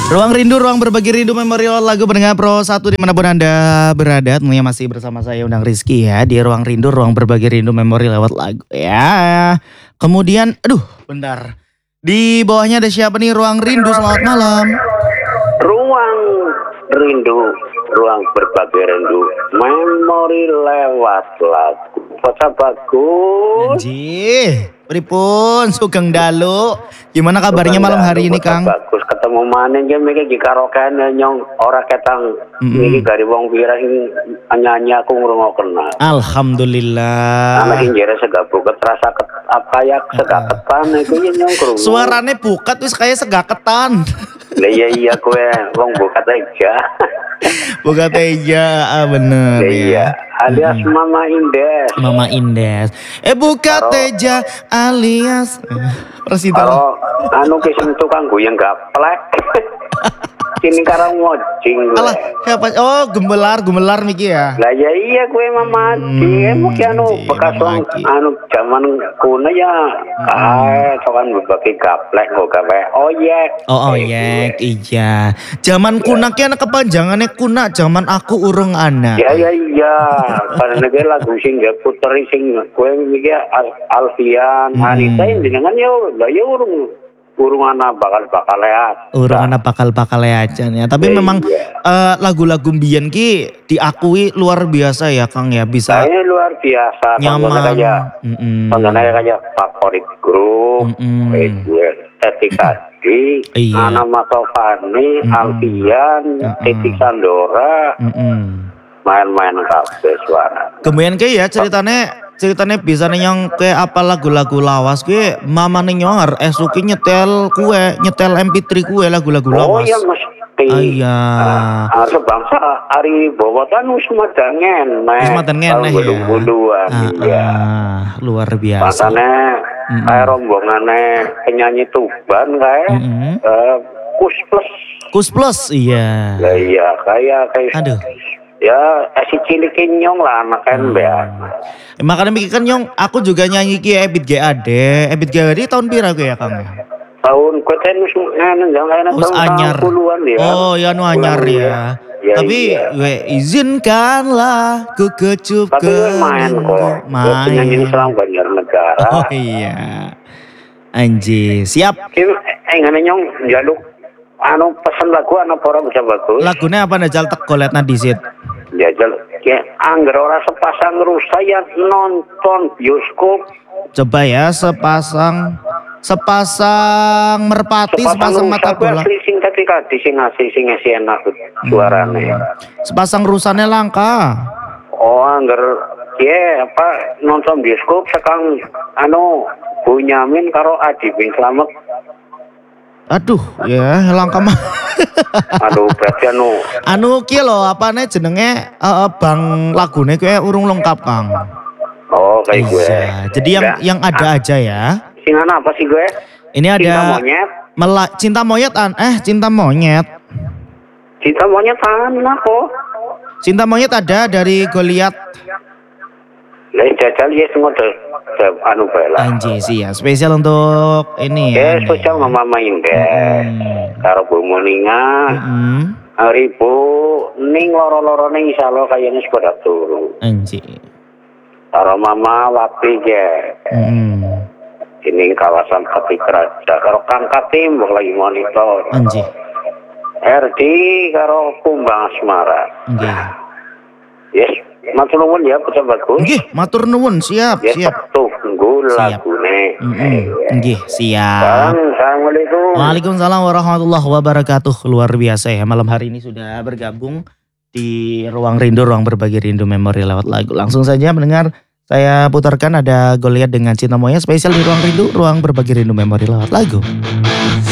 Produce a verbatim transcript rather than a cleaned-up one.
Ruang Rindu, ruang berbagi rindu memorial lagu pendengar Pro satu dimanapun Anda berada. Tentunya masih bersama saya Undang Rizky ya. Di Ruang Rindu, ruang berbagi rindu memori lewat lagu ya. Kemudian, aduh bentar. Di bawahnya ada siapa nih? Ruang Rindu, selamat malam. Ruang Rindu, ruang berbagi rindu memori lewat lagu. Foto bagus. Anjir, pripun Sugeng Dalu. Gimana kabarnya malam hari ini, Kang? Bagus, ketemu maning ya mikir di karaokean nyong ora ketang iki gari wong pira sing nyanyi aku ngrungokna. Alhamdulillah. Ana sing jere segabuket rasa ket apa ya segaketan iku ya nyong krungu. Suarane bukat wis kayak segaketan. Lah iya iya kowe wong bukat aja. Bukat aja, ah bener ya. Iya, alias Mama Indes. Mama Indes. Eh buka teja alias Presiden. Kalau anu kisah tukang goyang gaplek. Sini karang ngojing. Alah, siapa? Oh, gemelar, gemelar Miki ya. Lah ya iya gue Mama Ki, Hmm, mungkin anu anjing, bekas wong Mama Ki. anu zaman kuno ya. Kae sokan berbagi gaplek kok gawe. Oh iya. Oh, oh ya, iya. Zaman kunaknya anak kepanjangannya kunak, zaman aku urung anak. Ya ya iya. Karena gue lagu sing gak puteri sing gue mikir Al- Alfian, Anita yang dengan yo, lah ya urung urung anak bakal-bakal lehat. Urung anak bakal-bakal aja ya. Tapi Iya. memang eh, lagu-lagu mbiyen ki diakui luar biasa ya Kang ya, bisa Saya luar biasa. nyaman. Contohnya kayak, Mm-mm. contohnya kayak favorit grup, Mm-mm. Etika di, Iya. Ana Matofani, Mm-mm. Alfian, Mm-mm. Titi Sandora, Mm-mm. main-main kabeh suara. Kemudian kayak ya ceritanya ceritanya bisa nih yang kayak apa lagu-lagu lawas gue mama nih nyonger esuki nyetel kue nyetel M P tiga kue lagu-lagu Oh lawas. ya mesti. Ah, iya. Ah, sebangsa Ari Bowotan wis madangen, Wis madangen, ya. Bulu-buluan, Ah, iya. ah, luar biasa. Makanya Mm-mm. kayak rombongannya penyanyi Tuban kayak Mm-mm. eh, Kus Plus. Kus Plus iya. Lah iya kayak kayak Aduh. ya si cilikin nyong lah anak kan Hmm. ya. Eh, makanya mikir kan Nyong, aku juga nyanyi ki Ebit G A D. Ebit G A D tahun pira gue ya Kang? Tahun koten anu jangan Us anyar. puluhan ya. Oh ya nu anyar ya. Ya, Tapi iya. we izinkanlah ku kecup Tapi ke main kok. main. Penyanyi Selang Banjarnegara. Oh iya. Anjir, siap. Ki eh ngene nyong jaluk anu pesen lagu anak orang bisa bagus. Lagunya apa Najal teko letna disit. Jajal ya angger ora sepasang rusa yang nonton bioskop. Coba ya sepasang sepasang merpati, sepasang mata bola. Asli sing ketika di sing ngasih sing ngasih enak suarane. Sepasang rusane langka. Oh angger ya apa nonton bioskop sekang anu Bunyamin karo Adi Bin Slamet. Aduh, ya langka mah. Aduh berarti anu Anu ki lho apane jenenge eh, bang lagune kuwi urung lengkap Kang. oh kayak gue. Iya, jadi yang Ya. yang ada aja ya. Sing anu apa sih gue? Ini ada Cinta monyet. Mela- cinta monyet an eh cinta monyet. Cinta monyet sana kok. Cinta monyet ada dari Goliat. Lah jajal ya semua tuh anu bela. Anji sih ya, spesial untuk ini ya. Eh Anda sosial ya. mama main deh. Hmm. Karo Bu Moninga. Mm-mm. Hari Bu ning loro-loro ning insyaallah kayaknya sudah turu. Anji. Karo mama wapi ge. Mm-mm. Ini kawasan Pati Keraja. Karo Kang Katim wong lagi monitor. Anji. R D karo Kumbang Asmara. Nggih. Yes, matur nuwun ya bocah bagus. Nggih, matur nuwun, siap, Ya siap. tunggu Siap. lagune. Mm-mm. Nggih, siap. Bang, Assalamualaikum. Waalaikumsalam warahmatullahi wabarakatuh. Luar biasa ya, malam hari ini sudah bergabung di Ruang Rindu, ruang berbagi rindu memori lewat lagu. Langsung saja mendengar saya putarkan ada Goliat dengan Cinta Monyet spesial di Ruang Rindu, ruang berbagi rindu memori lewat lagu.